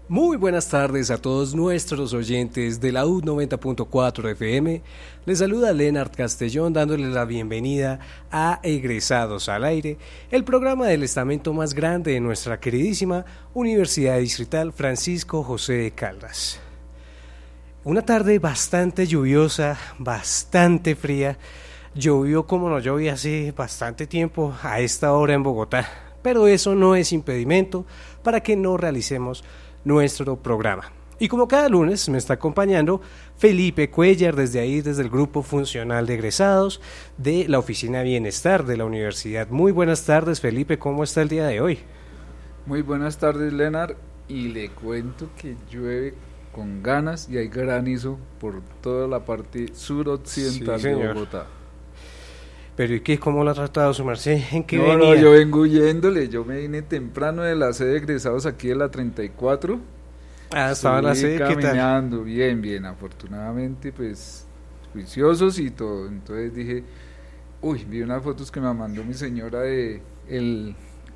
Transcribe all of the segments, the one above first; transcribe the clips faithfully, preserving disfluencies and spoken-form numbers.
Muy buenas tardes a todos nuestros oyentes de la U noventa punto cuatro F M. Les saluda Lennart Castellón dándoles la bienvenida a Egresados al Aire, el programa del estamento más grande de nuestra queridísima Universidad Distrital Francisco José de Caldas. Una tarde bastante lluviosa, bastante fría. Llovió como no llovía hace bastante tiempo a esta hora en Bogotá, pero eso no es impedimento para que no realicemos nuestro programa. Y como cada lunes me está acompañando Felipe Cuellar desde ahí, desde el Grupo Funcional de Egresados de la Oficina Bienestar de la Universidad. Muy buenas tardes, Felipe, ¿cómo está el día de hoy? Muy buenas tardes, Lennart, y le cuento que llueve con ganas y hay granizo por toda la parte suroccidental sí, de Bogotá. Pero ¿y qué? ¿Cómo lo ha tratado su merced? ¿En qué no, venía? No, yo vengo huyéndole, yo me vine temprano de la sede de egresados aquí de la treinta y cuatro. Ah, estaba en la sede, ¿qué tal? Caminando, bien, bien, afortunadamente, pues, juiciosos y todo. Entonces dije, uy, vi unas fotos que me mandó mi señora de el,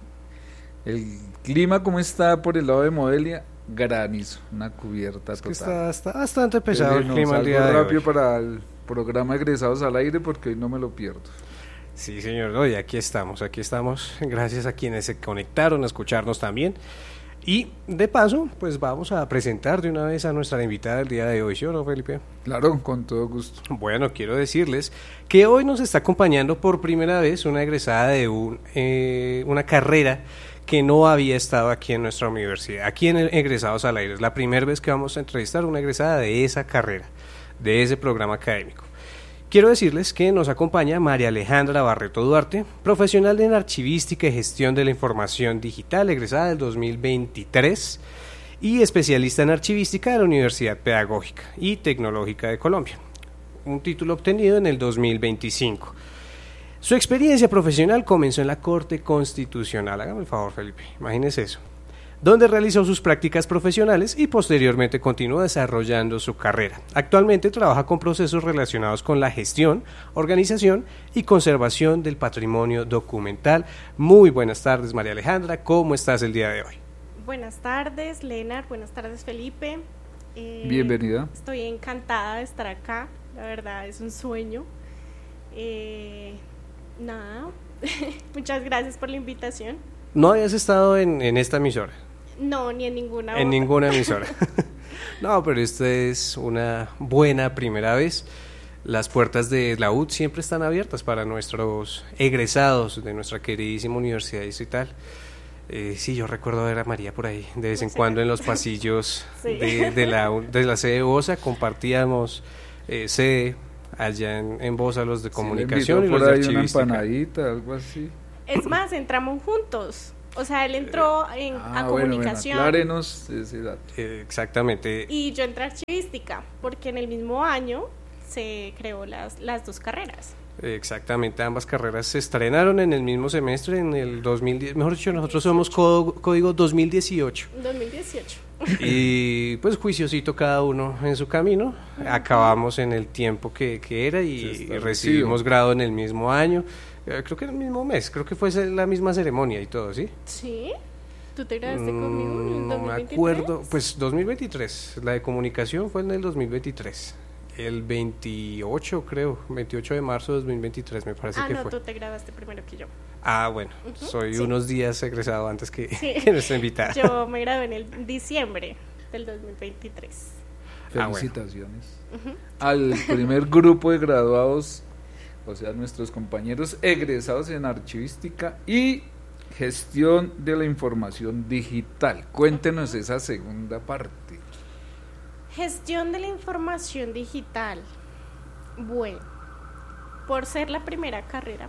el clima, cómo está por el lado de Modelia, granizo, una cubierta es total. Que está, está bastante pesado el no, clima el día de rápido hoy. Para el programa Egresados al Aire porque hoy no me lo pierdo. Sí, señor, hoy aquí estamos, aquí estamos, gracias a quienes se conectaron a escucharnos también. Y de paso, pues vamos a presentar de una vez a nuestra invitada del día de hoy, ¿sí o no, Felipe? Claro, con todo gusto. Bueno, quiero decirles que hoy nos está acompañando por primera vez una egresada de un, eh, una carrera que no había estado aquí en nuestra universidad, aquí en Egresados al Aire. Es la primera vez que vamos a entrevistar a una egresada de esa carrera, de ese programa académico. Quiero decirles que nos acompaña María Alejandra Barreto Duarte, profesional en Archivística y Gestión de la Información Digital, egresada del dos mil veintitrés y especialista en Archivística de la Universidad Pedagógica y Tecnológica de Colombia, un título obtenido en el dos mil veinticinco. Su experiencia profesional comenzó en la Corte Constitucional, hágame el favor, Felipe, imagínese eso, donde realizó sus prácticas profesionales y posteriormente continuó desarrollando su carrera. Actualmente trabaja con procesos relacionados con la gestión, organización y conservación del patrimonio documental. Muy buenas tardes, María Alejandra, ¿cómo estás el día de hoy? Buenas tardes, Lennart, buenas tardes, Felipe. Eh, Bienvenida. Estoy encantada de estar acá, la verdad es un sueño. Eh, nada, muchas gracias por la invitación. ¿No habías estado en, en esta emisora? No, ni en ninguna En otra. ninguna emisora. No, pero esta es una buena primera vez. Las puertas de la U D siempre están abiertas para nuestros egresados de nuestra queridísima Universidad Distrital. Eh, sí, yo recuerdo ver a María por ahí de vez en sí. cuando en los pasillos sí. de, de, la, de la sede de Bosa. Compartíamos eh, sede allá en, en Bosa, los de comunicación sí, y los por de ahí archivística. Una empanadita, algo así. Es más, entramos juntos. O sea, él entró en, ah, a bueno, comunicación. Bueno, aclárenos ese dato. Eh, exactamente. Y yo entré a archivística, porque en el mismo año se creó las, las dos carreras. Exactamente, ambas carreras se estrenaron en el mismo semestre, en el dos mil diez, mejor dicho, nosotros somos código, código dos mil dieciocho. dos mil dieciocho. Y pues juiciosito cada uno en su camino, uh-huh. Acabamos en el tiempo que, que era y recibimos grado en el mismo año. Creo que en el mismo mes, creo que fue la misma ceremonia y todo, ¿sí? Sí, ¿tú te graduaste mm, conmigo en el dos mil veintitrés? No me acuerdo, pues dos mil veintitrés, la de comunicación fue en el dos mil veintitrés, el veintiocho creo, veintiocho de marzo de dos mil veintitrés me parece ah, que no, fue. tú te graduaste primero que yo. Ah, bueno, uh-huh, soy sí. unos días egresado antes que, sí. que nuestra invitada. Yo me gradué en el diciembre del dos mil veintitrés. Felicitaciones ah, bueno. uh-huh. al primer grupo de graduados, o sea, nuestros compañeros egresados en Archivística y Gestión de la Información Digital. Cuéntenos esa segunda parte. Gestión de la Información Digital. Bueno, por ser la primera carrera,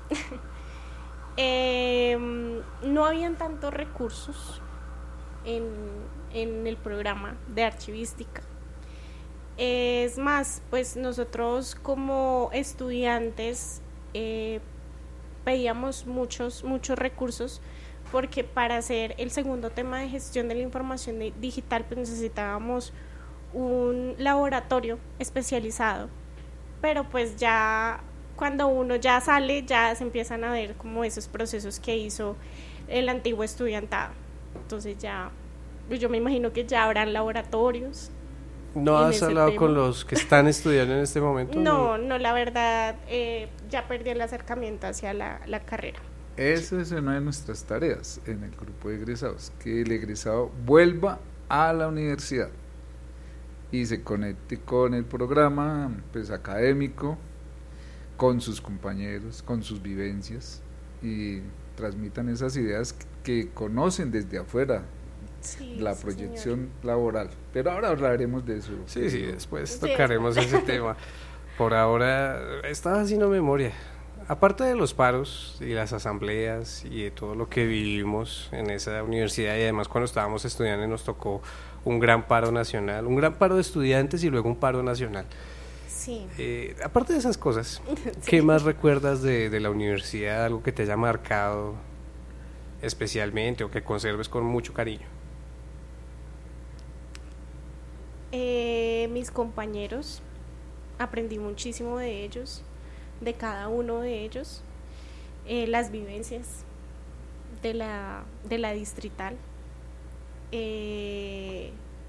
eh, no habían tantos recursos en, en el programa de Archivística. Es más, pues nosotros como estudiantes eh, pedíamos muchos, muchos recursos porque para hacer el segundo tema de gestión de la información de, digital pues necesitábamos un laboratorio especializado, pero pues ya cuando uno ya sale ya se empiezan a ver como esos procesos que hizo el antiguo estudiantado, entonces ya pues yo me imagino que ya habrán laboratorios. ¿No en has ese hablado tema. con los que están estudiando en este momento? No, no, la verdad, eh, ya perdí el acercamiento hacia la, la carrera. Esa es una de nuestras tareas en el grupo de egresados, que el egresado vuelva a la universidad y se conecte con el programa pues académico, con sus compañeros, con sus vivencias y transmitan esas ideas que conocen desde afuera, Sí, la sí, proyección señor. laboral. Pero ahora hablaremos de eso. Sí, sí, después Sí, tocaremos ese tema. Por ahora estaba haciendo memoria. Aparte de los paros y las asambleas y de todo lo que vivimos en esa universidad, y además cuando estábamos estudiando nos tocó un gran paro nacional, un gran paro de estudiantes y luego un paro nacional. Sí. Eh, aparte de esas cosas, ¿qué más recuerdas de, de la universidad? Algo que te haya marcado especialmente o que conserves con mucho cariño. Eh, mis compañeros, aprendí muchísimo de ellos, de cada uno de ellos, eh, las vivencias de la, de la distrital. Eh,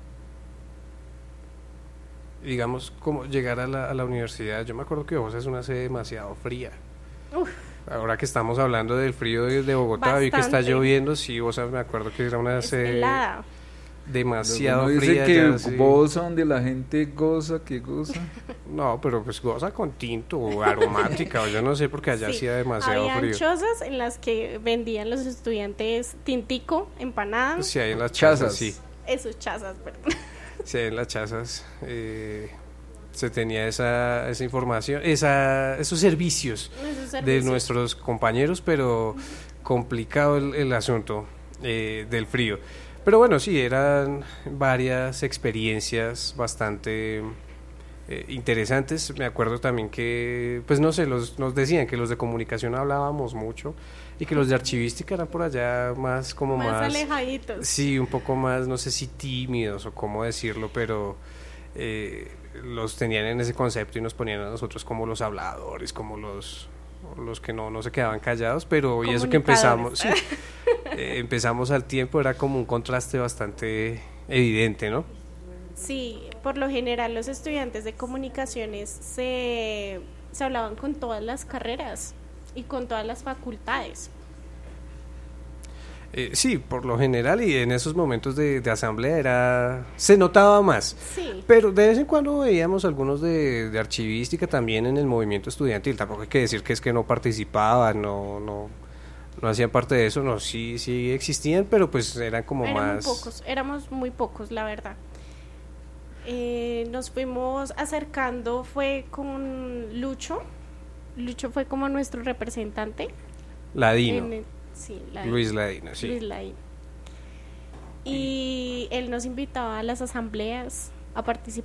Digamos, como llegar a la, a la universidad, yo me acuerdo que vos es una sede demasiado fría. uf, Ahora que estamos hablando del frío de, de Bogotá y que está Bastante. lloviendo, sí, vos sabes, me acuerdo que era una es sede helada. demasiado Uno dice fría. que ya, sí. goza donde la gente goza, que goza. No, pero pues goza con tinto o aromática, o yo no sé, porque allá Sí, hacía demasiado habían frío. chozas en las que vendían los estudiantes tintico, empanada, Sí, hay en las chazas, Chazas. sí. esos chazas, perdón. Sí, hay en las chazas. Eh, se tenía esa, esa información, esa, esos servicios Esos de servicios. nuestros compañeros, pero complicado el, el asunto eh, del frío. Pero bueno, sí, eran varias experiencias bastante eh, interesantes. Me acuerdo también que, pues no sé, los, nos decían que los de comunicación hablábamos mucho y que los de archivística eran por allá más como más, más... alejaditos. Sí, un poco más, no sé si tímidos o cómo decirlo, pero eh, los tenían en ese concepto y nos ponían a nosotros como los habladores, como los los que no, no se quedaban callados, pero y eso que empezamos, sí, eh, empezamos al tiempo, era como un contraste bastante evidente, ¿no? Sí, por lo general los estudiantes de comunicaciones se, se hablaban con todas las carreras y con todas las facultades. Eh, sí, por lo general y en esos momentos de, de asamblea era se notaba más. Sí, Pero de vez en cuando veíamos algunos de, de archivística también en el movimiento estudiantil. Tampoco hay que decir que es que no participaban, no, no, no hacían parte de eso, no, sí, sí existían, pero pues eran como eran más. muy pocos, éramos muy pocos, la verdad. Eh, nos fuimos acercando, fue con Lucho. Lucho fue como nuestro representante. Ladino, en el- sí, la- Luis Ladino, sí. Luis Ladino. Y él nos invitaba a las asambleas, a participar